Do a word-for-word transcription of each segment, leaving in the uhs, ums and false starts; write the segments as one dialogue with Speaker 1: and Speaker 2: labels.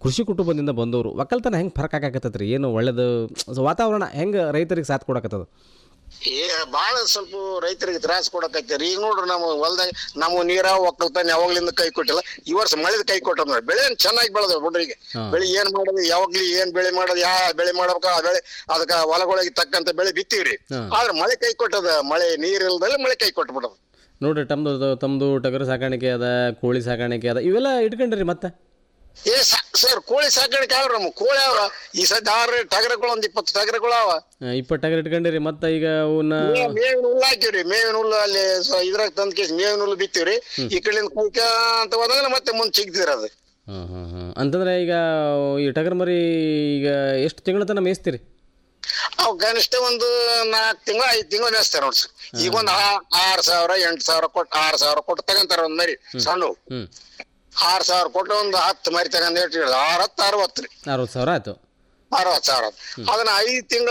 Speaker 1: ಕೃಷಿ ಕುಟುಂಬದಿಂದ ಬಂದವರು ಒಕ್ಕಲ್ತನ ಹೆಂಗೆ ಫರಕ್ ಆಗಾಕತ್ತದ ರೀ? ಏನು ಒಳ್ಳೇದು ವಾತಾವರಣ ಹೆಂಗೆ ರೈತರಿಗೆ ಸಾಥ್ ಕೊಡಕತ್ತದ?
Speaker 2: ಏ ಬಾಳ ಸ್ವಲ್ಪ ರೈತರಿಗೆ ತ್ರಾಸ ಕೊಡಕೈತಿ. ಈಗ ನೋಡ್ರಿ ನಮ್ಮ ಹೊಲ್ದಾಗ ನಮ್ಮ ನೀರ ಒಕ್ಕಲ್ತಾನೆ ಯಾವಾಗ್ಲಿಂದ ಕೈ ಕೊಟ್ಟಿಲ್ಲ. ಈ ವರ್ಷ ಮಳೆದ ಕೈ ಕೊಟ್ಟ ನೋಡಿ, ಬೆಳೆ ಚೆನ್ನಾಗಿ ಬೆಳೆದ ಹುಡ್ರಿಗೆ. ಬೆಳೆ ಏನ್ ಮಾಡೋದು, ಯಾವಾಗ್ಲಿ ಏನ್ ಬೆಳೆ ಮಾಡೋದು, ಯಾವ ಬೆಳೆ ಮಾಡ್ಬೇಕ ಆ ಬೆಳೆ ಅದಕ್ಕ ಹೊಲಗಳಿಗೆ ತಕ್ಕಂತ ಬೆಳೆ ಬಿತ್ತೀವ್ರಿ. ಆದ್ರೆ ಮಳೆ ಕೈ ಕೊಟ್ಟದ, ಮಳೆ ನೀರಿಲ್ದಲ್ಲಿ ಮಳೆ ಕೈ ಕೊಟ್ಬಿಟ್ಟದ
Speaker 1: ನೋಡ್ರಿ. ತಮ್ದು ತಮ್ದು ಟಗರು ಸಾಕಾಣಿಕೆ ಅದ, ಕೋಳಿ ಸಾಕಾಣಿಕೆ ಅದ, ಇವೆಲ್ಲ ಇಟ್ಕೊಂಡ್ರಿ ಮತ್ತೆ?
Speaker 2: ಏ ಸರ್ ಕೋಳಿ ಸಾಕಾಣಿಕೆ ಅವ್ರ ನಮ್ಮ ಕೋಳಿ ಅವ್ರ ಈ ಸದ್ಯ ಆರು ಟಗರಗಳು ಒಂದ್ ಇಪ್ಪತ್ತು ಟಗರಗಳು ಅವ.
Speaker 1: ಇಪ್ಪತ್ತು ಟಗರ್ ಇಟ್ಕೊಂಡಿರಿ. ಮತ್ತ ಈಗ ಅವನ್ನ
Speaker 2: ಮೇವಿನ ಹುಲ್ಲು ಹಾಕಿವ್ರಿ. ಮೇವಿನ ಹುಲ್ಲು ಅಲ್ಲಿ ಇದ್ರಾಗ ತಂದ್ ಕೇಸ್ ಮೇವಿನ ಹುಲ್ಲು ಬಿತ್ತೀವ್ರಿ. ಈ ಕಡೆಯಿಂದ ಕೈಕ ಅಂತ ಹೋದಾಗ ಮತ್ತೆ ಮುಂದೆ ಸಿಗ್ತೀರ ಅದು.
Speaker 1: ಹ್ಮ್ ಹ್ಮ್ ಹ್ಮ್ ಅಂತಂದ್ರೆ ಈಗ ಈ ಟಗರ್ ಮರಿ ಈಗ ಎಷ್ಟು ತಿಂಗಳ ತನಕ ಮೇಯಿಸ್ತೀರಿ?
Speaker 2: ಅವ್ ಕನಿಷ್ಠ ಒಂದು ನಾಲ್ಕು ತಿಂಗಳು ಐದು ತಿಂಗಳು ಮೇಯಿಸ್ತಾರ ನೋಡ್ರಿ. ಈಗ ಒಂದ್ ಆರ್ ಸಾವಿರ ಎಂಟು ಸಾವಿರ ಕೊಟ್ಟು ಆರ್ ಸಾವಿರ ಕೊಟ್ಟು ತಗೊಂತಾರ ಒಂದ್ ಮರಿ ಸಣ್ಣ. ಆರ್ ಸಾವಿರ ಕೊಟ್ಟು ಒಂದು ಹತ್ತು ಮರಿ ತಗೊಂಡ್ ಹೇಳ್ರಿ, ಆರ್ ಹತ್ತು ಅರವತ್ತು ರೀ
Speaker 1: ಅರವತ್ತು ಸಾವಿರ ಆಯ್ತು.
Speaker 2: ಅರವತ್ತು ಸಾವಿರ ಅದನ್ನ ಐದು ತಿಂಗಳ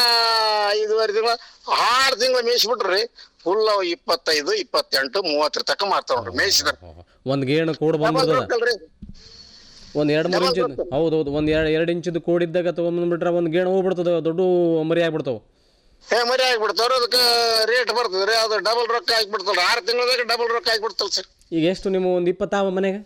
Speaker 2: ಐದುವರೆ ತಿಂಗಳ ಆರು ತಿಂಗಳ ಮೇಯಿಸ್ಬಿಟ್ರಿ ಫುಲ್ ಅವ್ ಇಪ್ಪತ್ತೈದು ಇಪ್ಪತ್ತೆಂಟು ಮೂವತ್ತರ ತಕ ಮಾಡ್ತಾವ ನೋಡ್ರಿ ಮೇಯಿಸಿದ್ರ.
Speaker 1: ಒಂದ್ ಗೇಣು ಕೂಡ ಬಂದ್ಬಿಡ್ತದ. ಒಂದ್ ಎರಡ್ ಮೂರು ಇಂಚ್ ಹೌದೌದು ಒಂದ್ ಎರಡ್ ಎರಡ್ ಇಂಚದ ಕೋಡಿದ್ದಾಗ ತಗೊಂಡ್ಬಿಟ್ರೆ ಒಂದ್ ಗೇಣು ಹೋಗ್ಬಿಡ್ತದ, ದೊಡ್ಡ ಮರಿ ಆಗ್ಬಿಡ್ತಾವ.
Speaker 2: ಏ ಮರಿ ಆಗ್ಬಿಡ್ತಾವ್ರ, ಅದಕ್ಕೆ ರೇಟ್ ಬರ್ತದ್ರಿ. ಅದು ಡಬಲ್ ರೊಕ್ಕ ಹಾಕ್ಬಿಡ್ತಲ್ರಿ, ಆರು ತಿಂಗಳದಾಗ ಡಬಲ್ ರೊಕ್ಕ ಹಾಕ್ಬಿಡ್ತಲ್ ಸರ್.
Speaker 1: ಈಗ ಎಷ್ಟು ನಿಮ್ಮ ಒಂದ್ ಇಪ್ಪತ್ತಾವ ಮನೆಗೆ?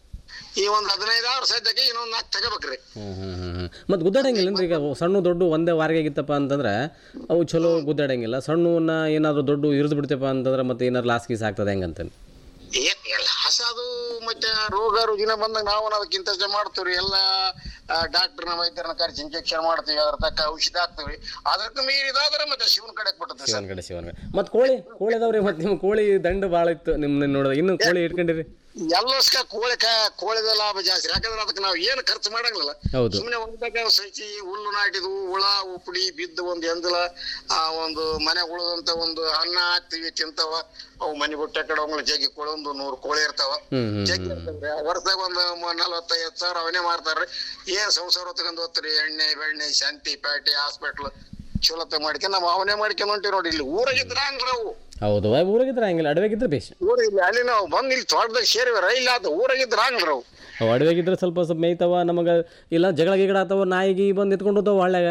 Speaker 2: ಈ ಒಂದ್ ಹದಿನೈದು ಅವ್ರ ಸದ್ಯಕ್ಕೆ ಇನ್ನೊಂದ್ ನಾಲ್ಕು ತಗೋಬೇಕ್ರಿ.
Speaker 1: ಹ್ಮ್ ಹ್ಮ್ ಹ್ಮ್ ಮತ್ ಗುದ್ದಾಡಂಗಿಲ್ಲನ್ರಿ? ಈಗ ಸಣ್ಣ ದೊಡ್ಡ ಒಂದೇ ವಾರಿಗೆ ಆಗಿತ್ತಪ್ಪ ಅಂತಂದ್ರೆ ಅವು ಚಲೋ ಗುದ್ದಾಡಂಗಿಲ್ಲ. ಸಣ್ಣವನ್ನ ಏನಾದ್ರು ದೊಡ್ಡ ಇರಿದು ಬಿಡ್ತೇಪ ಅಂತಂದ್ರೆ ಮತ್ತೆ ಏನಾರು ಲಾಸ್ ಗೀಸ್ ಆಗ್ತದೆ ಹೆಂಗಂತ?
Speaker 2: ಏನ್ ಎಲ್ಲ ಹಸದು ಮತ್ತೆ ರೋಗ ರುಜಿನ ಬಂದಾಗ ನಾವು ಅದಕ್ಕಿಂತ ಮಾಡ್ತೀವ್ರಿ. ಎಲ್ಲ ಡಾಕ್ಟರ್ನ ವೈದ್ಯರನ್ನ ಕರೆಸಿ ಇಂಜೆಕ್ಷನ್ ಮಾಡ್ತೀವಿ, ಅದ್ರ ತಕ್ಕ ಔಷಧ ಹಾಕ್ತಿವಿ. ಅದಕ್ಕೆ ಮೀರಿದಾದ್ರೆ ಮತ್ತೆ ಶಿವನ್ ಕಡೆ ಬಿಟ್ಟದ.
Speaker 1: ಶಿವನ್ ಕಡೆ ಶಿವನ್ ಕಡೆ ಮತ್ ಕೋಳಿ ಕೋಳಿ ಅದಾವ್ರಿ. ಮತ್ತೆ ನಿಮ್ ಕೋಳಿ ದಂಡ ಬಾಳ ಇತ್ತು ನಿಮ್ ನೋಡಿದ. ಇನ್ನು ಕೋಳಿ ಇಟ್ಕೊಂಡಿರಿ?
Speaker 2: ಎಲ್ಲಸ್ಕ ಕೋಳಿ ಕೋಳಿದ ಲಾಭ ಜಾಸ್ತಿ. ಯಾಕಂದ್ರೆ ಅದಕ್ಕೆ ನಾವು ಏನು ಖರ್ಚು ಮಾಡಂಗಿಲ್ಲ. ಸುಮ್ನೆ ಒಂದಾಗ ಸೈಚಿ ಹುಲ್ಲು ನಾಟಿದ್ವು, ಹುಳ ಉಪ್ಪಡಿ ಬಿದ್ದು ಒಂದ್ ಎಂದಲ ಆ ಒಂದು ಮನೆ ಉಳದಂತ ಒಂದು ಅನ್ನ ಹಾಕ್ತಿವಿ, ತಿಂತಾವ. ಅವು ಮನೆ ಬಿಟ್ಟ ಕಡೆ ಅವ್ ಜಗ್ಗಿ ಕೋಳಿ ಒಂದು ನೂರು ಕೋಳಿ ಇರ್ತಾವ. ಜಗ್ಗಿ ಇರ್ತವ್ರಿ. ವರ್ಷದಾಗ ಒಂದು ನಲ್ವತ್ತೈವತ್ತು ಸಾವಿರ ಅವನೇ ಮಾರ್ತಾರ್ರಿ. ಏನ್ ಸಂಸಾರ ತಗೊಂಡ್ ಹೋಗ್ತಾರಿ, ಎಣ್ಣೆ ಬೆಣ್ಣೆ ಶಾಂತಿ ಪ್ಯಾಟಿ ಹಾಸ್ಪಿಟ್ಲ್ ಚಲೋತ್ತ ಮಾಡ್ಕೊಂಡ್ ನಾವ್ ಅವನೇ ಮಾಡ್ಕೊಂಡ್ ಹೊಂಟಿವಿ ನೋಡಿ. ಇಲ್ಲಿ ಊರಾಗಿದ್ರ ಹಂಗ್ರ ಅವು.
Speaker 1: ಹೌದು ಊರಾಗಿದ್ರ ಹಂಗಿಲ್ಲ, ಅಡವಾಗಿದ್ರೆ ಬೇಷ್.
Speaker 2: ಊರಿಲ್ಲ ಅಲ್ಲಿ ನಾವು ಬಂದ್ ಇಲ್ಲಿ ತೋಟದಾಗ ಸೇರಿವಿ ರೈಲ್ ಆತ. ಊರಾಗಿದ್ರ ಹಂಗ್ರ ಅವು.
Speaker 1: ಅವು ಅಡವಾಗಿದ್ರೆ ಸ್ವಲ್ಪ ಸ್ವಲ್ಪ ಮೇಯ್ತಾವ ನಮಗ. ಇಲ್ಲ ಜಗಳ ಗಿಗಳ ಆತವ, ನಾಯಿಗಿ ಬಂದ್ ಎತ್ಕೊಂಡು ಹೋಗ್ತಾವ ಹಳ್ಳ್ಯಾಗ.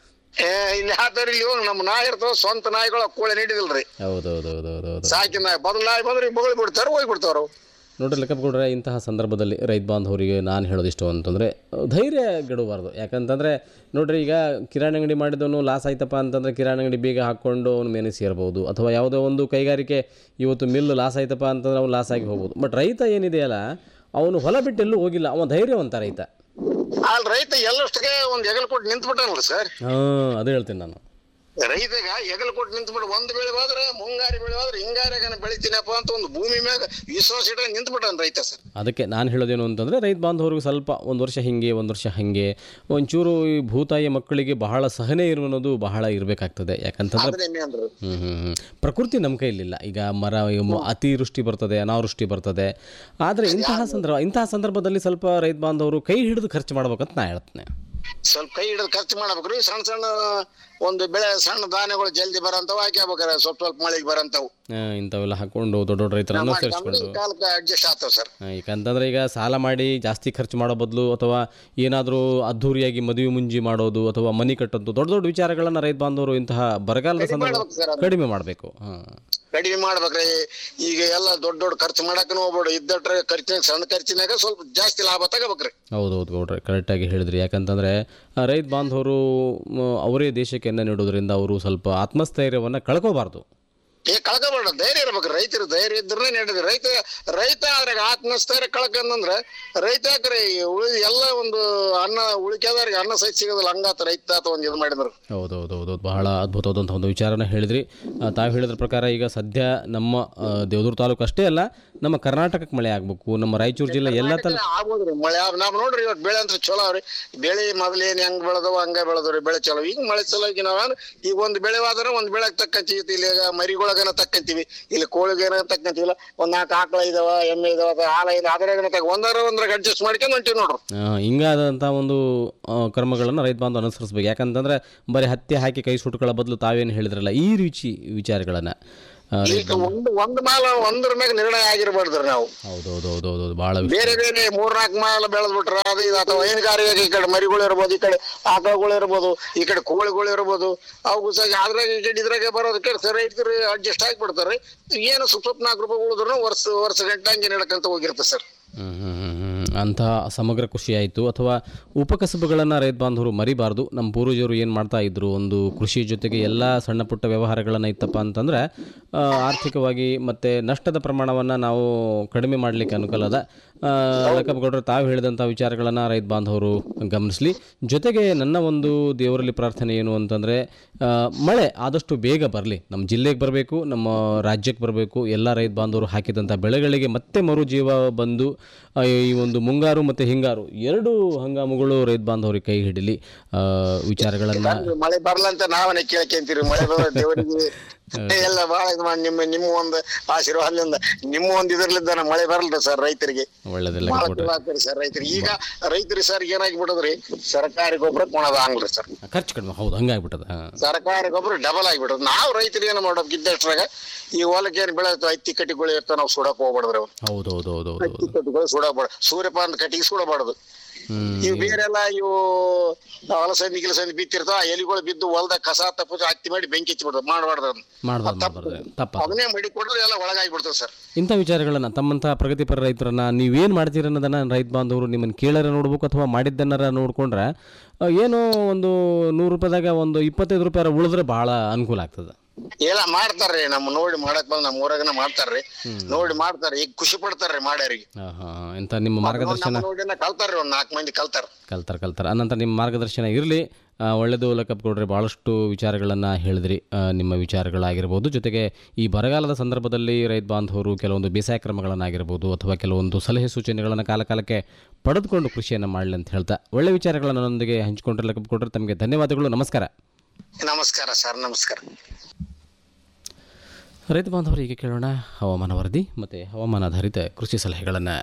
Speaker 2: ಏ ಇಲ್ಲಿ ಆತವ್ರಿ ಇಲ್ಲಿ ಹೋಗಿ ನಮ್ಮ ನಾಯಿ ಇರ್ತಾವ, ಸ್ವಂತ ನಾಯಿಗಳು ಕೋಳಿ ನೀಡಿದಿಲ್ರಿ.
Speaker 1: ಹೌದೌದೌದೌದು
Speaker 2: ಸಾಕಿ ನಾಯಿ ಬದಲು ನಾಯಿ ಬಂದ್ರೆ ಬಗಳಿ ಬಿಡ್ತಾರ, ಹೋಗಿ ಬಿಡ್ತಾರ.
Speaker 1: ನೋಡ್ರಿ ಲೆಕ್ಕ ಕೊಡ್ರೆ ಇಂತಹ ಸಂದರ್ಭದಲ್ಲಿ ರೈತ ಬಾಂಧವರಿಗೆ ನಾನು ಹೇಳೋದಿಷ್ಟು ಅಂತಂದರೆ ಧೈರ್ಯ ಗೆಡಬಾರ್ದು. ಯಾಕಂತಂದರೆ ನೋಡ್ರಿ, ಈಗ ಕಿರಾಣಿ ಅಂಗಡಿ ಮಾಡಿದವನು ಲಾಸ್ ಆಯ್ತಪ್ಪ ಅಂತಂದರೆ ಕಿರಾಣಿ ಅಂಗಡಿ ಬೇಗ ಹಾಕ್ಕೊಂಡು ಅವ್ನು ಮೇನೆ ಸೇರ್ಬೋದು. ಅಥವಾ ಯಾವುದೋ ಒಂದು ಕೈಗಾರಿಕೆ ಇವತ್ತು ಮಿಲ್ ಲಾಸ್ ಆಯ್ತಪ್ಪ ಅಂತಂದ್ರೆ ಅವ್ನು ಲಾಸ್ ಆಗಿ ಹೋಗ್ಬೋದು. ಬಟ್ ರೈತ ಏನಿದೆಯಲ್ಲ, ಅವನು ಹೊಲ ಬಿಟ್ಟು ಎಲ್ಲೂ ಹೋಗಿಲ್ಲ, ಅವನು ಧೈರ್ಯವಂತ ರೈತ.
Speaker 2: ಅಲ್ಲಿ ರೈತ ಎಲ್ಲಷ್ಟಕ್ಕೆ ಒಂದು ಹೆಗಲ್ ಕೊಟ್ಟು ನಿಂತು ಬಿಟ್ಟನಲ್ಲ ಸರ್.
Speaker 1: ಹಾಂ ಅದು ಹೇಳ್ತೀನಿ ನಾನು.
Speaker 2: ರೈತಗ ಹೆಗಲ್ ಕೊಟ್ಟು ನಿಂತು ಬಿಟ್ಟು ಒಂದು ಬೆಳೆ ಹೋದ್ರೆ ಮುಂಗಾರಿ ಬೆಳೆ ಹೋದ್ರೆ ಹಿಂಗಾರಿಗಾನ ಬೆಳಿತೀನಪ್ಪ ಅಂತ ಒಂದು ಭೂಮಿ ಮ್ಯಾಗ ವಿಶ್ವಾಸ ಇಟ್ಟ ನಿಂತು ಬಿಟ್ಟನ ರೈತ ಸರ್. ಅದಕ್ಕೆ
Speaker 1: ನಾನು ಹೇಳೋದೇನು ಅಂತಂದರೆ, ರೈತ ಬಾಂಧವರಿಗೆ ಸ್ವಲ್ಪ ಒಂದು ವರ್ಷ ಹಿಂಗೆ ಒಂದು ವರ್ಷ ಹಾಗೆ ಒಂಚೂರು ಈ ಭೂತಾಯಿಯ ಮಕ್ಕಳಿಗೆ ಬಹಳ ಸಹನೆ ಇರುವುದು ಬಹಳ ಇರಬೇಕಾಗ್ತದೆ. ಯಾಕಂತಂದ್ರೆ ಹ್ಞೂ ಹ್ಞೂ ಪ್ರಕೃತಿ ನಮ್ಮ ಕೈಲಿಲ್ಲ. ಈಗ ಮರ ಅತಿವೃಷ್ಟಿ ಬರ್ತದೆ, ಅನಾವೃಷ್ಟಿ ಬರ್ತದೆ. ಆದರೆ ಇಂತಹ ಸಂದರ್ಭ ಇಂತಹ ಸಂದರ್ಭದಲ್ಲಿ ಸ್ವಲ್ಪ ರೈತ ಬಾಂಧವರು ಕೈ ಹಿಡಿದು ಖರ್ಚು ಮಾಡ್ಬೇಕಂತ ನಾ ಹೇಳ್ತೇನೆ.
Speaker 2: ಸ್ವಲ್ಪ ಕೈ ಹಿಡಿದು ಖರ್ಚು ಮಾಡ್ಬೇಕ್ರಿ. ಸಣ್ಣ ಸಣ್ಣ ಒಂದು ಬೆಳೆ ಸಣ್ಣ ಧಾನ್ಯಗಳು ಜಲ್ದಿ ಬರಂತವು ಹಾಕಿ ಹಾಕ್ಬೇಕ್ರೆ, ಸ್ವಲ್ಪ ಸ್ವಲ್ಪ ಮಳೆಗೆ ಬರಂತವು
Speaker 1: ಇಂಥವೆಲ್ಲ ಹಾಕೊಂಡು ದೊಡ್ಡ ದೊಡ್ಡ ರೈತರನ್ನು ಸೇರಿಸ್ಕೊಂಡು
Speaker 2: ಅಡ್ಜಸ್ಟ್ ಆಗ್ತಾವ ಸರ್.
Speaker 1: ಯಾಕಂತಂದ್ರೆ ಈಗ ಸಾಲ ಮಾಡಿ ಜಾಸ್ತಿ ಖರ್ಚು ಮಾಡೋ ಬದಲು ಅಥವಾ ಏನಾದರೂ ಅದ್ಧೂರಿಯಾಗಿ ಮದುವೆ ಮುಂಜಿ ಮಾಡೋದು ಅಥವಾ ಮನೆ ಕಟ್ಟೋದು ದೊಡ್ಡ ದೊಡ್ಡ ವಿಚಾರಗಳನ್ನ ರೈತ ಬಾಂಧವರು ಇಂತಹ ಬರಗಾಲದ ಸಂದರ್ಭ ಕಡಿಮೆ ಮಾಡಬೇಕು. ಹಾಂ
Speaker 2: ಕಡಿಮೆ ಮಾಡ್ಬೇಕ್ರಿ. ಈಗ ಎಲ್ಲ ದೊಡ್ಡ ದೊಡ್ಡ ಖರ್ಚು ಮಾಡಕ್ಕೂ ಹೋಗ್ಬೇಡ, ಇದ್ದಟ್ರೆ ಖರ್ಚಿನ ಸಣ್ಣ ಖರ್ಚಿನಾಗ ಸ್ವಲ್ಪ ಜಾಸ್ತಿ ಲಾಭ ತಗೋಬೇಕ್ರಿ.
Speaker 1: ಹೌದೌದು ಗೌಡ್ರೆ, ಕರೆಕ್ಟಾಗಿ ಹೇಳಿದ್ರಿ. ಯಾಕಂತಂದರೆ ರೈತ ಬಾಂಧವರು ಅವರೇ ದೇಶಕ್ಕೆ ಎಣ್ಣೆ ನೀಡೋದ್ರಿಂದ ಅವರು ಸ್ವಲ್ಪ ಆತ್ಮಸ್ಥೈರ್ಯವನ್ನು ಕಳ್ಕೋಬಾರ್ದು.
Speaker 2: ಏ ಕಳ್ಕೋಬಾರ್ದು, ಧೈರ್ಯ ಇರ್ಬೇಕ್ರಿ. ರೈತರು ಧೈರ್ಯ ಇದ್ರೆ ನಡೆದ್ರಿ. ರೈತ ರೈತ ಅದ್ರಾಗ ಆತ್ಮಸ್ಥೈರ್ಯ ಕಳ್ಕಂದ್ರೆ ರೈತ ಯಾಕ್ರಿ ಉಳಿ ಎಲ್ಲ ಒಂದು ಅನ್ನ ಉಳಿಕೆದವ್ರಿಗೆ ಅನ್ನ ಸಹಿತ ಸಿಗೋದಿಲ್ಲ. ಹಂಗಾತ ರೈತ ಆತ ಒಂದು ಇದು ಮಾಡಿದ್ರು.
Speaker 1: ಹೌದೌದೌದು, ಬಹಳ ಅದ್ಭುತವಾದಂಥ ಒಂದು ವಿಚಾರನ ಹೇಳಿದ್ರಿ. ತಾವು ಹೇಳಿದ್ರ ಪ್ರಕಾರ ಈಗ ಸದ್ಯ ನಮ್ಮ ದೇವದುರ್ಗ ತಾಲೂಕು ಅಷ್ಟೇ ಅಲ್ಲ, ನಮ್ಮ ಕರ್ನಾಟಕಕ್ಕೆ ಮಳೆ ಆಗ್ಬೇಕು, ನಮ್ಮ ರಾಯಚೂರು ಜಿಲ್ಲೆ ಎಲ್ಲ ತರ
Speaker 2: ಆಗ್ಬೋದ್ರಿ ಮಳೆ. ನಾವ್ ನೋಡ್ರಿ ಇವತ್ತು ಬೆಳೆ ಅಂತ ಚಲೋ ಅವ್ರಿ. ಬೆಳೆ ಮೊದಲು ಏನ್ ಹೆಂಗ್ ಬೆಳೆದವ ಹಂಗ ಬೆಳೆದವ್ರಿ, ಬೆಳೆ ಚಲೋ. ಈಗ ಮಳೆ ಚಲೋ ಈಗ ನಾವ್ ಈಗ ಒಂದು ಬೆಳೆ ಆದ್ರೆ ಒಂದ್ ಬೆಳೆಗ್ ತಕ್ಕಂತೀವಿ. ಇಲ್ಲಿ ಮರಿಗೊಳಗನ ತಕ್ಕಂತೀವಿ, ಇಲ್ಲಿ ಕೋಳಿಗೇನ ತಕ್ಕಂತೀವಿಲ್ಲ. ಒಂದ್ ನಾಲ್ಕು ಆಕಳ ಇದಾವ, ಎಮ್ಮೆ ಇದಾವ, ಹಾಲ ಇಲ್ಲ, ಅದ್ರಾಗ ತಕ್ಕ ಒಂದರ ಒಂದ್ರಾಗ ಅಡ್ಜಸ್ಟ್ ಮಾಡ್ಕೊಂಡು ಹೊಂಟಿವಿ ನೋಡ್ರಿ.
Speaker 1: ಹಿಂಗಾದಂಥ ಒಂದು ಕ್ರಮಗಳನ್ನು ರೈತ ಬಾಂಧವ ಅನುಸರಿಸ್ಬೇಕು. ಯಾಕಂತಂದ್ರೆ ಬರೀ ಹತ್ತಿ ಹಾಕಿ ಕೈ ಸುಟ್ಕೊಳ್ಳೋ ಬದಲು ತಾವೇನು ಹೇಳಿದ್ರಲ್ಲ ಈ ರೀತಿ ವಿಚಾರಗಳನ್ನು
Speaker 2: ಈಗ ಒಂದು ಒಂದ್ ಮಾಲ ಒಂದ್ರ ಮ್ಯಾಗ ನಿರ್ಣಯ ಆಗಿರ್ಬಾರ್ದ್ರಿ ನಾವು.
Speaker 1: ಹೌದೌದೌದೌದು ಬಹಳ
Speaker 2: ಬೇರೆ ಬೇರೆ ಮೂರ್ನಾಲ್ಕು ಮಾಲ ಬೆಳೆದ್ ಬಿಟ್ರ ಅದು ಇದು ಅಥವಾ ಹೈನುಗಾರಿಕೆ ಈ ಕಡೆ ಮರಿಗಳು ಇರ್ಬೋದು, ಈ ಕಡೆ ಆಕಳುಗಳು ಇರ್ಬೋದು, ಈ ಕಡೆ ಕೋಳಿಗಳು ಇರ್ಬೋದು, ಅವು ಅದ್ರಾಗ ಈ ಕಡೆ ಇದ್ರಾಗೆ ಬರೋದಕ್ಕೆ ಸರಿ ರೈತರು ಅಡ್ಜಸ್ಟ್ ಆಗಿಬಿಡ್ತಾರೆ. ಏನು ಸುತ್ತ ನಾಲ್ಕು ರೂಪಾಯಿ ಉಳಿದ್ರು ವರ್ಷ ವರ್ಷ ಗಂಟೆ ಹಂಗೆ ನಡ್ಕಂತ ಹೋಗಿರುತ್ತೆ ಸರ್.
Speaker 1: ಹ್ಮ್ ಹ್ಮ್ ಹ್ಮ್ ಹ್ಮ್ ಅಂತಹ ಸಮಗ್ರ ಕೃಷಿ ಆಯಿತು. ಅಥವಾ ಉಪಕಸಬುಗಳನ್ನು ರೈತ ಬಾಂಧವರು ಮರಿಬಾರ್ದು. ನಮ್ಮ ಪೂರ್ವಜರು ಏನು ಮಾಡ್ತಾ ಇದ್ರು, ಒಂದು ಕೃಷಿ ಜೊತೆಗೆ ಎಲ್ಲ ಸಣ್ಣ ಪುಟ್ಟ ವ್ಯವಹಾರಗಳನ್ನು ಇತ್ತಪ್ಪ ಅಂತಂದರೆ ಆರ್ಥಿಕವಾಗಿ ಮತ್ತು ನಷ್ಟದ ಪ್ರಮಾಣವನ್ನು ನಾವು ಕಡಿಮೆ ಮಾಡಲಿಕ್ಕೆ ಅನುಕೂಲ ಅದ. ಲಕ್ಕಪ್ಪಗೌಡರು ತಾವು ಹೇಳಿದಂಥ ವಿಚಾರಗಳನ್ನು ರೈತ ಬಾಂಧವರು ಗಮನಿಸಲಿ. ಜೊತೆಗೆ ನನ್ನ ಒಂದು ದೇವರಲ್ಲಿ ಪ್ರಾರ್ಥನೆ ಏನು ಅಂತಂದರೆ ಮಳೆ ಆದಷ್ಟು ಬೇಗ ಬರಲಿ, ನಮ್ಮ ಜಿಲ್ಲೆಗೆ ಬರಬೇಕು, ನಮ್ಮ ರಾಜ್ಯಕ್ಕೆ ಬರಬೇಕು. ಎಲ್ಲ ರೈತ ಬಾಂಧವರು ಹಾಕಿದಂಥ ಬೆಳೆಗಳಿಗೆ ಮತ್ತೆ ಮರುಜೀವ ಬಂದು ಈ ಒಂದು ಮುಂಗಾರು ಮತ್ತು ಹಿಂಗಾರು ಎರಡು ಹಂಗಾಮುಗಳು ರೈತ ಬಾಂಧವರಿಗೆ ಕೈ ಹಿಡಿಲಿ ವಿಚಾರಗಳನ್ನು.
Speaker 2: ಮಳೆ ಬರಲಂತ ನಾವೇ ಕೇಳ್ಕೊಂತೀರಿ, ಮಳೆ ಬರೋ ದೇವರಿಗೆ ಎಲ್ಲ ಬಹಳ ಇದು ಮಾಡಿ ನಿಮ್ಮ ನಿಮ್ಮ ಒಂದು ಆಶೀರ್ವಾದದಿಂದ ನಿಮ್ಮ ಒಂದು ಇದರ್ಲಿದ್ದಾನ ಮಳೆ ಬರಲ್ರಿ ಸರ್ ರೈತರಿಗೆ.
Speaker 1: ಒಳ್ಳೆದಿಲ್ಲ
Speaker 2: ಸರ್ ರೈತರಿಗೆ ಈಗ ರೈತರಿಗೆ ಸರ್ ಏನಾಗಿ ಬಿಡದ್ರಿ, ಸರ್ಕಾರಿ ಗೊಬ್ಬರ ಕೊಣದ ಹಂಗ್ರಿ ಸರ್,
Speaker 1: ಖರ್ಚು ಕಡಿಮೆ. ಹೌದು, ಹಂಗಾಗ್ಬಿಟ್ಟದ.
Speaker 2: ಸರ್ಕಾರಿ ಗೊಬ್ಬರ ಡಬಲ್ ಆಗಿಬಿಟ್ಟದ. ನಾವು ರೈತರು ಏನು ಮಾಡೋದು ಇದ್ದಷ್ಟ್ರಾಗ ಈ ಹೊಲಕ್ಕೆ ಏನ್ ಬೆಳೆ ಹತ್ತಿ ಕಟ್ಟಿಗಳು ಇರ್ತಾವ, ನಾವು ಸುಡಕ್ ಹೋಗ್ಬಾರ್ದ್ರಿ ಅವ್ರು.
Speaker 1: ಹೌದು ಹೌದು ಹೌದು
Speaker 2: ಹತ್ತಿ ಕಟ್ಟಿಗಳು ಸುಡಬಾರ್ದು, ಸೂರ್ಯಪಾನದ ಕಟ್ಟಿಗೆ ಸುಡಬಾರ್ದು. ಇವು ಬೇರೆಲ್ಲ ಇವು ಹೊಲಸಂದಿ ಗಿಲಸಂದಿ ಬಿತ್ತಿರ್ತಾವ, ಎಲಿಗಳು ಬಿದ್ದು ಹೊಲದಾಗ ಕಸ ತಪ್ಪ ಹತ್ತಿ ಮಾಡಿ ಬೆಂಕಿ ಹಚ್ಚಿ ಬಿಡ್ತಾವ, ಮಾಡಬಾರ್ದು. ಅದನ್ನೇ ಮಡಿಕೊಂಡ್ರೆ ಎಲ್ಲ ಒಳಗಾಗಿಬಿಡ್ತದೆ ಸರ್.
Speaker 1: ಇಂಥ ವಿಚಾರಗಳನ್ನ ತಮ್ಮಂತಹ ಪ್ರಗತಿಪರ ರೈತರನ್ನ ನೀವೇನು ಮಾಡ್ತೀರ ಅನ್ನೋದನ್ನ ರೈತ ಬಾಂಧವರು ನಿಮ್ಮನ್ನು ಕೇಳಾರ ನೋಡ್ಬೇಕು ಅಥವಾ ಮಾಡಿದ್ದನ್ನಾರ ನೋಡ್ಕೊಂಡ್ರೆ ಏನೋ ಒಂದು ನೂರು ರೂಪಾಯಿದಾಗ ಒಂದು ಇಪ್ಪತ್ತೈದು ರೂಪಾಯಿ ಉಳಿದ್ರೆ ಬಹಳ ಅನುಕೂಲ ಆಗ್ತದೆ.
Speaker 2: ಎಲ್ಲ ಮಾಡ್ತಾರ್ರಿ, ನಮ್ಮ ನೋಡಿ ಮಾಡಕ್ ಬಂದ್ ನಮ್ಮ ಊರಾಗನ ಮಾಡ್ತಾರ್ರಿ, ನೋಡಿ ಮಾಡ್ತಾರ, ಈಗ ಖುಷಿ ಪಡ್ತಾರ್ರಿ ಮಾಡ್ಯಾರಿಗೆ.
Speaker 1: ಎಂತ ನಿಮ್ಮ ಮಾರ್ಗದರ್ಶನ
Speaker 2: ಕಲ್ತಾರ್ರಿ, ಒಂದ್ ನಾಲ್ಕು ಮಂದಿ ಕಲ್ತಾರ
Speaker 1: ಕಲ್ತಾರ ಕಲ್ತಾರ ಅನಂತರ ನಿಮ್ಮ ಮಾರ್ಗದರ್ಶನ ಇರಲಿ. ಒಳ್ಳೆಯದು ಲಕ್ಕಪ್ಪಗೌಡ್ರೆ, ಭಾಳಷ್ಟು ವಿಚಾರಗಳನ್ನು ಹೇಳಿದ್ರಿ. ನಿಮ್ಮ ವಿಚಾರಗಳಾಗಿರ್ಬೋದು, ಜೊತೆಗೆ ಈ ಬರಗಾಲದ ಸಂದರ್ಭದಲ್ಲಿ ರೈತ ಬಾಂಧವರು ಕೆಲವೊಂದು ಬೇಸಾಯ ಕ್ರಮಗಳನ್ನಾಗಿರ್ಬೋದು ಅಥವಾ ಕೆಲವೊಂದು ಸಲಹೆ ಸೂಚನೆಗಳನ್ನು ಕಾಲ ಕಾಲಕ್ಕೆ ಪಡೆದುಕೊಂಡು ಕೃಷಿಯನ್ನು ಮಾಡಲಿ ಅಂತ ಹೇಳ್ತಾ ಒಳ್ಳೆ ವಿಚಾರಗಳನ್ನು ನನ್ನೊಂದಿಗೆ ಹಂಚಿಕೊಂಡ್ರೆ ಲಕ್ಕಪ್ಪಗೌಡ್ರೆ, ತಮಗೆ ಧನ್ಯವಾದಗಳು. ನಮಸ್ಕಾರ.
Speaker 2: ನಮಸ್ಕಾರ ಸರ್, ನಮಸ್ಕಾರ.
Speaker 1: ರೈತ ಬಾಂಧವರಿಗೆ ಕೇಳೋಣ ಹವಾಮಾನ ವರದಿ ಮತ್ತು ಹವಾಮಾನಾಧಾರಿತ ಕೃಷಿ ಸಲಹೆಗಳನ್ನು.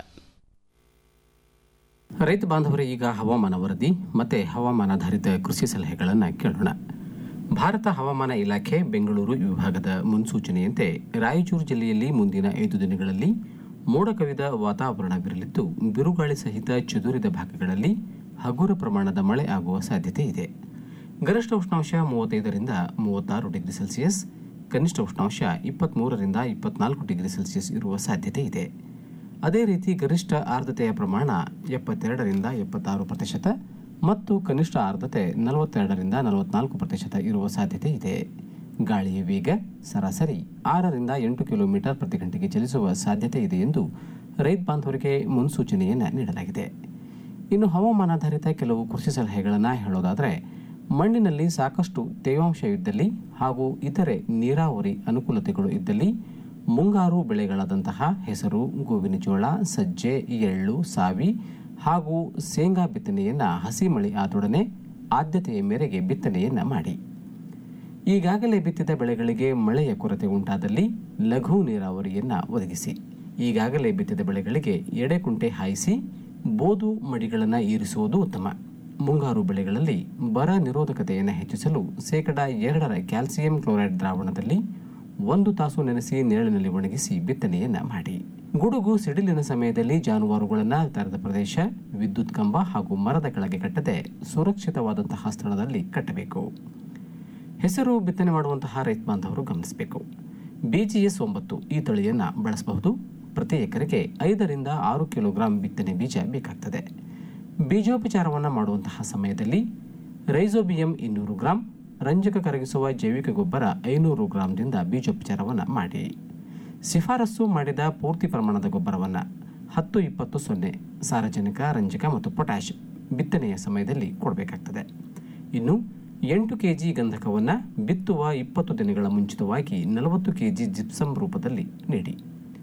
Speaker 1: ರೈತ ಬಾಂಧವರೇ, ಈಗ ಹವಾಮಾನ ವರದಿ ಮತ್ತು ಹವಾಮಾನಾಧಾರಿತ ಕೃಷಿ ಸಲಹೆಗಳನ್ನು ಕೇಳೋಣ. ಭಾರತ ಹವಾಮಾನ ಇಲಾಖೆ ಬೆಂಗಳೂರು ವಿಭಾಗದ ಮುನ್ಸೂಚನೆಯಂತೆ ರಾಯಚೂರು ಜಿಲ್ಲೆಯಲ್ಲಿ ಮುಂದಿನ ಐದು ದಿನಗಳಲ್ಲಿ ಮೋಡ ಕವಿದ ವಾತಾವರಣವಿರಲಿದ್ದು, ಬಿರುಗಾಳಿ ಸಹಿತ ಚದುರಿದ ಭಾಗಗಳಲ್ಲಿ ಹಗುರ ಪ್ರಮಾಣದ ಮಳೆ ಆಗುವ ಸಾಧ್ಯತೆ ಇದೆ. ಗರಿಷ್ಠ ಉಷ್ಣಾಂಶ ಮೂವತ್ತೈದರಿಂದ ಮೂವತ್ತಾರು ಡಿಗ್ರಿ ಸೆಲ್ಸಿಯಸ್, ಕನಿಷ್ಠ ಉಷ್ಣಾಂಶ ಇಪ್ಪತ್ತ್ಮೂರರಿಂದ ಇಪ್ಪತ್ನಾಲ್ಕು ಡಿಗ್ರಿ ಸೆಲ್ಸಿಯಸ್ ಇರುವ ಸಾಧ್ಯತೆ ಇದೆ. ಅದೇ ರೀತಿ ಗರಿಷ್ಠ ಆರ್ದ್ರತೆಯ ಪ್ರಮಾಣ ಎಪ್ಪತ್ತೆರಡರಿಂದ ಎಪ್ಪತ್ತಾರು ಪ್ರತಿಶತ ಮತ್ತು ಕನಿಷ್ಠ ಆರ್ದ್ರತೆ ನಲವತ್ತೆರಡರಿಂದ ನಲವತ್ನಾಲ್ಕು ಪ್ರತಿಶತ ಇರುವ ಸಾಧ್ಯತೆ ಇದೆ. ಗಾಳಿಯ ವೇಗ ಸರಾಸರಿ ಆರರಿಂದ ಎಂಟು ಕಿಲೋಮೀಟರ್ ಪ್ರತಿ ಗಂಟೆಗೆ ಚಲಿಸುವ ಸಾಧ್ಯತೆ ಇದೆ ಎಂದು ರೈತ ಬಾಂಧವರಿಗೆ ಮುನ್ಸೂಚನೆಯನ್ನು ನೀಡಲಾಗಿದೆ. ಇನ್ನು ಹವಾಮಾನಾಧಾರಿತ ಕೆಲವು ಕೃಷಿ ಸಲಹೆಗಳನ್ನು ಹೇಳೋದಾದರೆ, ಮಣ್ಣಿನಲ್ಲಿ ಸಾಕಷ್ಟು ತೇವಾಂಶ ಇದ್ದಲ್ಲಿ ಹಾಗೂ ಇತರೆ ನೀರಾವರಿ ಅನುಕೂಲತೆಗಳು ಇದ್ದಲ್ಲಿ ಮುಂಗಾರು ಬೆಳೆಗಳಾದಂತಹ ಹೆಸರು, ಗೋವಿನ ಜೋಳ, ಸಜ್ಜೆ, ಎಳ್ಳು, ಸಾವಿ ಹಾಗೂ ಶೇಂಗಾ ಬಿತ್ತನೆಯನ್ನು ಹಸಿ ಮಳೆ ಆದೊಡನೆ ಆದ್ಯತೆಯ ಮೇರೆಗೆ ಬಿತ್ತನೆಯನ್ನು ಮಾಡಿ. ಈಗಾಗಲೇ ಬಿತ್ತಿದ ಬೆಳೆಗಳಿಗೆ ಮಳೆಯ ಕೊರತೆ ಉಂಟಾದಲ್ಲಿ ಲಘು ನೀರಾವರಿಯನ್ನು ಒದಗಿಸಿ. ಈಗಾಗಲೇ ಬಿತ್ತಿದ ಬೆಳೆಗಳಿಗೆ ಎಡೆಕುಂಟೆ ಹಾಯಿಸಿ ಬೋದು ಮಡಿಗಳನ್ನು ಇರಿಸುವುದು ಉತ್ತಮ. ಮುಂಗಾರು ಬೆಳೆಗಳಲ್ಲಿ ಬರ ನಿರೋಧಕತೆಯನ್ನು ಹೆಚ್ಚಿಸಲು ಶೇಕಡ ಎರಡರ ಕ್ಯಾಲ್ಸಿಯಂ ಕ್ಲೋರೈಡ್ ದ್ರಾವಣದಲ್ಲಿ ಒಂದು ತಾಸು ನೆನೆಸಿ ನೆರಳಿನಲ್ಲಿ ಒಣಗಿಸಿ ಬಿತ್ತನೆಯನ್ನು ಮಾಡಿ. ಗುಡುಗು ಸಿಡಿಲಿನ ಸಮಯದಲ್ಲಿ ಜಾನುವಾರುಗಳನ್ನು ತೆರೆದ ಪ್ರದೇಶ, ವಿದ್ಯುತ್ ಕಂಬ ಹಾಗೂ ಮರದ ಕೆಳಗೆ ಕಟ್ಟದೆ ಸುರಕ್ಷಿತವಾದಂತಹ ಸ್ಥಳದಲ್ಲಿ ಕಟ್ಟಬೇಕು. ಹೆಸರು ಬಿತ್ತನೆ ಮಾಡುವಂತಹ ರೈತ ಬಾಂಧವರು ಗಮನಿಸಬೇಕು. ಬಿಜಿಎಸ್ ಒಂಬತ್ತು ಈ ತಳಿಯನ್ನು ಬಳಸಬಹುದು. ಪ್ರತಿ ಎಕರೆಗೆ ಐದರಿಂದ ಆರು ಕಿಲೋಗ್ರಾಂ ಬಿತ್ತನೆ ಬೀಜ ಬೇಕಾಗ್ತದೆ. ಬೀಜೋಪಚಾರವನ್ನು ಮಾಡುವಂತಹ ಸಮಯದಲ್ಲಿ ರೈಸೋಬಿಯಂ ಇನ್ನೂರು ಗ್ರಾಂ, ರಂಜಕ ಕರಗಿಸುವ ಜೈವಿಕ ಗೊಬ್ಬರ ಐನೂರು ಗ್ರಾಂದಿಂದ ಬೀಜೋಪಚಾರವನ್ನು ಮಾಡಿ. ಶಿಫಾರಸು ಮಾಡಿದ ಪೂರ್ತಿ ಪ್ರಮಾಣದ ಗೊಬ್ಬರವನ್ನು ಹತ್ತು ಇಪ್ಪತ್ತು ಸೊನ್ನೆ ಸಾರಜನಕ, ರಂಜಕ ಮತ್ತು ಪೊಟ್ಯಾಷ್ ಬಿತ್ತನೆಯ ಸಮಯದಲ್ಲಿ ಕೊಡಬೇಕಾಗ್ತದೆ. ಇನ್ನು ಎಂಟು ಕೆ ಜಿ ಗಂಧಕವನ್ನು ಬಿತ್ತುವ ಇಪ್ಪತ್ತು ದಿನಗಳ ಮುಂಚಿತವಾಗಿ ನಲವತ್ತು ಕೆ ಜಿ ಜಿಪ್ಸಮ್ ರೂಪದಲ್ಲಿ ನೀಡಿ.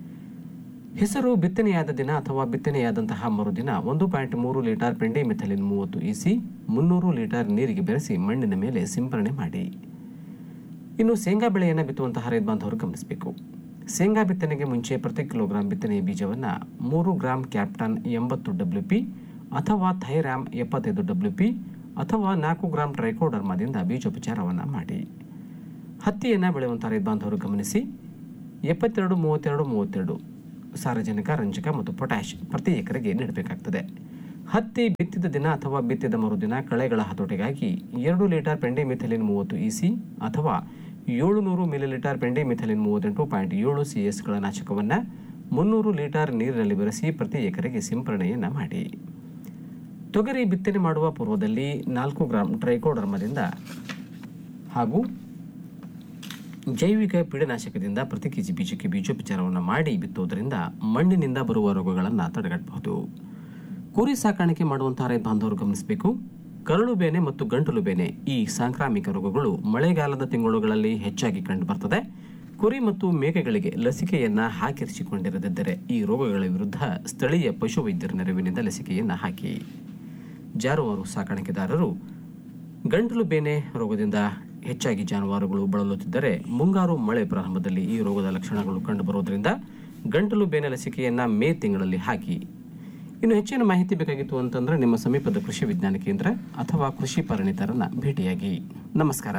Speaker 1: ಹೆಸರು ಬಿತ್ತನೆಯಾದ ದಿನ ಅಥವಾ ಬಿತ್ತನೆಯಾದಂತಹ ಮರುದಿನ ಒಂದು ಪಾಯಿಂಟ್ ಮೂರು ಲೀಟರ್ ಪೆಂಡಿಮೆಥಲಿನ್ ಮೂವತ್ತು ಇಸಿ ಮುನ್ನೂರು ಲೀಟರ್ ನೀರಿಗೆ ಬೆರೆಸಿ ಮಣ್ಣಿನ ಮೇಲೆ ಸಿಂಪರಣೆ ಮಾಡಿ. ಇನ್ನು ಶೇಂಗಾ ಬೆಳೆಯನ್ನು ಬಿತ್ತುವಂತಹ ರೈತ ಬಾಂಧವರು ಗಮನಿಸಬೇಕು. ಶೇಂಗಾ ಬಿತ್ತನೆಗೆ ಮುಂಚೆ ಪ್ರತಿ ಕಿಲೋಗ್ರಾಂ ಬಿತ್ತನೆಯ ಬೀಜವನ್ನು ಮೂರು ಗ್ರಾಂ ಕ್ಯಾಪ್ಟನ್ ಎಂಬತ್ತು ಡಬ್ಲ್ಯೂ ಪಿ ಅಥವಾ ಥೈರಾಮ್ ಎಪ್ಪತ್ತೈದು ಡಬ್ಲ್ಯೂ ಪಿ ಅಥವಾ ನಾಲ್ಕು ಗ್ರಾಂ ಟ್ರೈಕೋಡರ್ಮಾದಿಂದ ಬೀಜೋಪಚಾರವನ್ನು ಮಾಡಿ. ಹತ್ತಿಯನ್ನು ಬೆಳೆಯುವಂಥ ರೈತ ಬಾಂಧವರು ಗಮನಿಸಿ.
Speaker 3: ಎಪ್ಪತ್ತೆರಡು ಮೂವತ್ತೆರಡು ಮೂವತ್ತೆರಡು ಸಾರಜನಕ, ರಂಜಕ ಮತ್ತು ಪೊಟ್ಯಾಷ್ ಪ್ರತಿ ಎಕರೆಗೆ ನೀಡಬೇಕಾಗ್ತದೆ. ಹತ್ತಿ ಬಿತ್ತಿದ ದಿನ ಅಥವಾ ಬಿತ್ತಿದ ಮರುದಿನ ಕಳೆಗಳ ಹತೋಟಿಗಾಗಿ ಎರಡು ಲೀಟರ್ ಪೆಂಡಿಮಿಥಲಿನ್ ಮೂವತ್ತು ಇಸಿ ಅಥವಾ ಏಳುನೂರು ಮಿಲಿಲೀಟರ್ ಪೆಂಡಿಮಿಥಲಿನ್ ಮೂವತ್ತೆಂಟು ಪಾಯಿಂಟ್ ಏಳು ಸಿ ಎಸ್ಗಳ ನಾಶಕವನ್ನು ಮುನ್ನೂರು ಲೀಟರ್ ನೀರಿನಲ್ಲಿ ಬೆರೆಸಿ ಪ್ರತಿ ಎಕರೆಗೆ ಸಿಂಪರಣೆಯನ್ನು ಮಾಡಿ. ತೊಗರಿ ಬಿತ್ತನೆ ಮಾಡುವ ಪೂರ್ವದಲ್ಲಿ ನಾಲ್ಕು ಗ್ರಾಂ ಟ್ರೈಕೋಡರ್ಮದಿಂದ ಹಾಗೂ ಜೈವಿಕ ಪೀಡನಾಶಕದಿಂದ ಪ್ರತಿ ಕೆಜಿ ಬೀಜಕ್ಕೆ ಬೀಜೋಪಚಾರವನ್ನು ಮಾಡಿ ಬಿತ್ತುವುದರಿಂದ ಮಣ್ಣಿನಿಂದ ಬರುವ ರೋಗಗಳನ್ನು ತಡೆಗಟ್ಟಬಹುದು. ಕುರಿ ಸಾಕಾಣಿಕೆ ಮಾಡುವಂತಹ ರೈತ ಬಾಂಧವರು ಗಮನಿಸಬೇಕು. ಕರಳು ಬೇನೆ ಮತ್ತು ಗಂಟಲು ಬೇನೆ ಈ ಸಾಂಕ್ರಾಮಿಕ ರೋಗಗಳು ಮಳೆಗಾಲದ ತಿಂಗಳುಗಳಲ್ಲಿ ಹೆಚ್ಚಾಗಿ ಕಂಡುಬರ್ತದೆ. ಕುರಿ ಮತ್ತು ಮೇಕೆಗಳಿಗೆ ಲಸಿಕೆಯನ್ನು ಹಾಕಿರಿಸಿಕೊಂಡಿರದಿದ್ದರೆ ಈ ರೋಗಗಳ ವಿರುದ್ಧ ಸ್ಥಳೀಯ ಪಶುವೈದ್ಯರ ನೆರವಿನಿಂದ ಲಸಿಕೆಯನ್ನು ಹಾಕಿ. ಜಾನುವಾರು ಸಾಕಾಣಿಕೆದಾರರು ಗಂಟಲು ಬೇನೆ ರೋಗದಿಂದ ಹೆಚ್ಚಾಗಿ ಜಾನುವಾರುಗಳು ಬಳಲುತ್ತಿದ್ದರೆ ಮುಂಗಾರು ಮಳೆ ಪ್ರಾರಂಭದಲ್ಲಿ ಈ ರೋಗದ ಲಕ್ಷಣಗಳು ಕಂಡುಬರುವುದರಿಂದ ಗಂಟಲು ಬೇನೆ ಲಸಿಕೆಯನ್ನು ಮೇ ತಿಂಗಳಲ್ಲಿ ಹಾಕಿ. ಇನ್ನು ಹೆಚ್ಚಿನ ಮಾಹಿತಿ ಬೇಕಾಗಿತ್ತು ಅಂತಂದರೆ ನಿಮ್ಮ ಸಮೀಪದ ಕೃಷಿ ವಿಜ್ಞಾನ ಕೇಂದ್ರ ಅಥವಾ ಕೃಷಿ ಪರಿಣಿತರನ್ನ ಭೇಟಿಯಾಗಿ. ನಮಸ್ಕಾರ.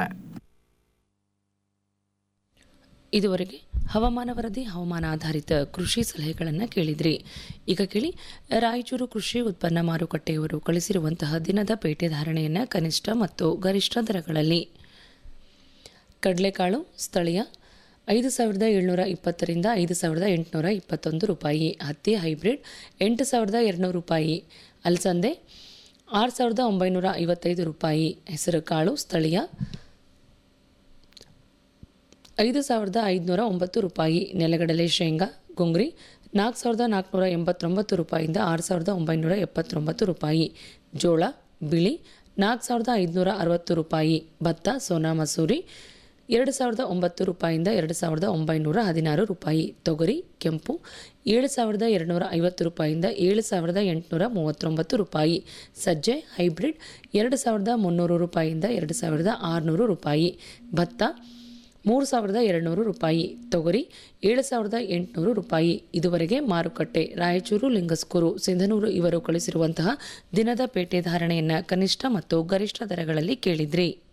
Speaker 4: ಇದುವರೆಗೆ ಹವಾಮಾನ ವರದಿ, ಹವಾಮಾನ ಆಧಾರಿತ ಕೃಷಿ ಸಲಹೆಗಳನ್ನು ಕೇಳಿದ್ರಿ. ಈಗ ಕೇಳಿ, ರಾಯಚೂರು ಕೃಷಿ ಉತ್ಪನ್ನ ಮಾರುಕಟ್ಟೆಯವರು ಕಳಿಸಿರುವಂತಹ ದಿನದ ಪೇಟೆ ಧಾರಣೆಯನ್ನು ಕನಿಷ್ಠ ಮತ್ತು ಗರಿಷ್ಠ ದರಗಳಲ್ಲಿ. ಕಡಲೆಕಾಳು ಸ್ಥಳೀಯ ಐದು ಸಾವಿರದ ಏಳ್ನೂರ ಇಪ್ಪತ್ತರಿಂದ ಐದು ಸಾವಿರದ ಎಂಟುನೂರ ಇಪ್ಪತ್ತೊಂದು ರೂಪಾಯಿ. ಹತ್ತಿ ಹೈಬ್ರಿಡ್ ಎಂಟು ಸಾವಿರದ ಎರಡುನೂರು ರೂಪಾಯಿ. ಅಲಸಂದೆ ಆರು ಸಾವಿರದ ಒಂಬೈನೂರ ಐವತ್ತೈದು ರೂಪಾಯಿ. ಹೆಸರು ಕಾಳು ಸ್ಥಳೀಯ ಐದು ಸಾವಿರದ ಐದುನೂರ ಒಂಬತ್ತು ರೂಪಾಯಿ. ನೆಲಗಡಲೆ ಶೇಂಗಾ ಗುಂಗ್ರಿ ನಾಲ್ಕು ಸಾವಿರದ ನಾಲ್ಕುನೂರ ಎಂಬತ್ತೊಂಬತ್ತು ರೂಪಾಯಿಯಿಂದ ಆರು ಸಾವಿರದ ಒಂಬೈನೂರ ಎಪ್ಪತ್ತೊಂಬತ್ತು ರೂಪಾಯಿ. ಜೋಳ ಬಿಳಿ ನಾಲ್ಕು ಸಾವಿರದ ಐದುನೂರ ಅರವತ್ತು ರೂಪಾಯಿ. ಭತ್ತ ಸೋನಾ ಮಸೂರಿ ಎರಡು ಸಾವಿರದ ಒಂಬತ್ತು ರೂಪಾಯಿಯಿಂದ ಎರಡು ಸಾವಿರದ ಒಂಬೈನೂರ ಹದಿನಾರು ರೂಪಾಯಿ. ತೊಗರಿ ಕೆಂಪು ಏಳು ಸಾವಿರದ ಎರಡುನೂರ ಐವತ್ತು ರೂಪಾಯಿಯಿಂದ ಏಳು ಸಾವಿರದ ಎಂಟುನೂರ ಮೂವತ್ತೊಂಬತ್ತು ರೂಪಾಯಿ. ಸಜ್ಜೆ ಹೈಬ್ರಿಡ್ ಎರಡು ಸಾವಿರದ ಮುನ್ನೂರು ರೂಪಾಯಿಯಿಂದ ಎರಡು ಸಾವಿರದ ಆರುನೂರು ರೂಪಾಯಿ. ಭತ್ತ ಮೂರು ಸಾವಿರದ ಎರಡುನೂರು ರೂಪಾಯಿ. ತೊಗರಿ ಏಳು ಸಾವಿರದ ಎಂಟುನೂರು ರೂಪಾಯಿ. ಇದುವರೆಗೆ ಮಾರುಕಟ್ಟೆ ರಾಯಚೂರು, ಲಿಂಗಸ್ಕೂರು, ಸಿಂಧನೂರು ಇವರು ಕಳಿಸಿರುವಂತಹ ದಿನದ ಪೇಟೆ ಧಾರಣೆಯನ್ನು ಕನಿಷ್ಠ ಮತ್ತು ಗರಿಷ್ಠ ದರಗಳಲ್ಲಿ ಕೇಳಿದ್ರಿ.